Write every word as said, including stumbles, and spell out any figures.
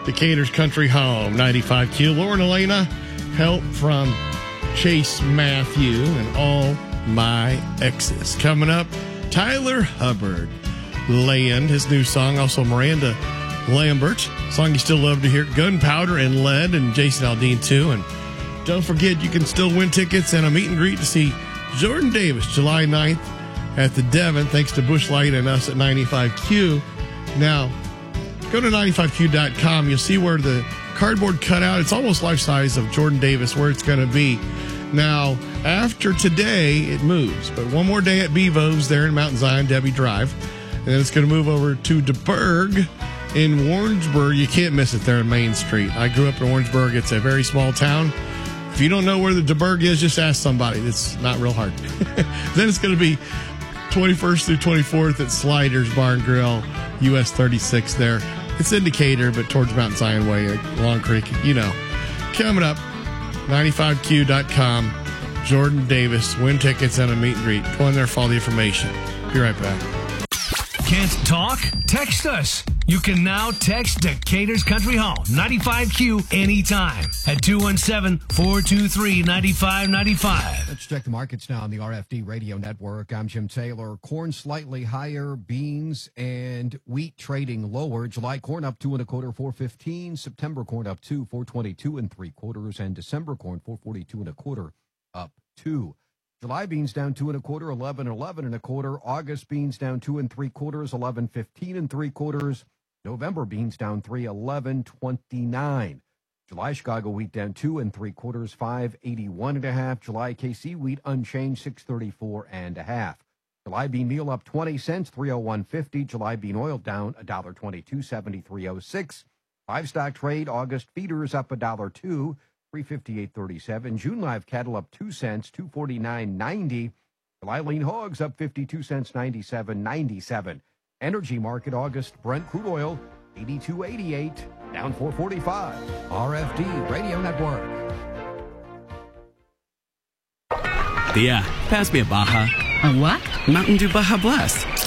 Decatur's Country Home, ninety-five Q. Lauren Elena, help from Chase Matthew and all my exes. Coming up, Tyler Hubbard, Land, his new song. Also Miranda Lambert, song you still love to hear, Gunpowder and Lead, and Jason Aldean too. And don't forget, you can still win tickets and a meet and greet to see Jordan Davis July ninth at the Devon, thanks to Busch Light and us at ninety-five Q. Now, go to ninety-five Q dot com. You'll see where the cardboard cutout, it's almost life size of Jordan Davis, where it's going to be. Now, after today, it moves. But one more day at Bevo's there in Mount Zion, Debbie Drive. And then it's going to move over to DeBerg in Warrensburg. You can't miss it there on Main Street. I grew up in Warrensburg. It's a very small town. If you don't know where the DeBerg is, just ask somebody. It's not real hard. Then it's going to be twenty-first through twenty-fourth at Sliders Bar and Grill, U S thirty-six there. It's in Decatur, but towards Mount Zion Way, like Long Creek, you know. Coming up, ninety-five Q dot com, Jordan Davis, win tickets and a meet and greet. Go in there for all the information. Be right back. Can't talk? Text us. You can now text Decatur's Country Home, ninety-five Q, anytime at two one seven, four two three, nine five nine five. Let's check the markets now on the R F D Radio Network. I'm Jim Taylor. Corn slightly higher, beans and wheat trading lower. July corn up two and a quarter, four fifteen. September corn up two, four twenty-two and three quarters. And December corn, four forty-two and a quarter, up two. July beans down two and a quarter, eleven eleven and a quarter. August beans down two and three quarters, eleven fifteen and three quarters. November beans down three, eleven twenty-nine. July Chicago wheat down two and three quarters, five eighty-one and a half. July K C wheat unchanged, six thirty-four and a half. July bean meal up twenty cents, three oh one fifty. July bean oil down one dollar twenty-two, seventy-three oh six. Livestock trade, August feeders up one dollar two, three fifty-eight thirty-seven. June live cattle up two cents, two forty-nine ninety. July lean hogs up fifty-two cents, ninety-seven ninety-seven. Energy market, August Brent crude oil eighty-two eighty-eight, down four forty-five. R F D Radio Network. Thea, pass me a Baja. A what? Mountain Dew Baja Blast.